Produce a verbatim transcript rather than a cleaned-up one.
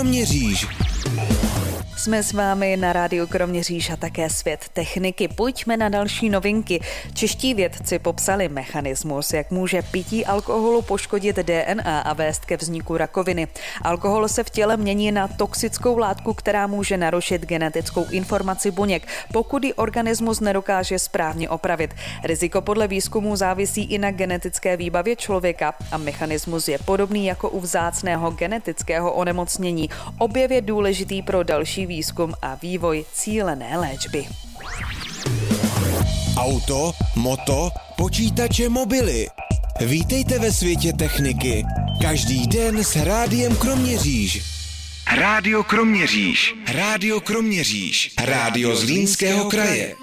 Kroměříž. Jsme s vámi na rádiu Kroměříž a také Svět techniky. Pojďme na další novinky. Čeští vědci popsali mechanismus, jak může pití alkoholu poškodit D N A a vést ke vzniku rakoviny. Alkohol se v těle mění na toxickou látku, která může narušit genetickou informaci buněk, pokud ji organismus nedokáže správně opravit. Riziko podle výzkumů závisí i na genetické výbavě člověka a mechanismus je podobný jako u vzácného genetického onemocnění. Objev je důležitý pro další výzkum a vývoj cílené léčby. Auto, moto, počítače, mobily. Vítejte ve světě techniky. Každý den s Rádiem Kroměříž. Rádio Kroměříž. Rádio Kroměříž. Rádio Zlínského kraje.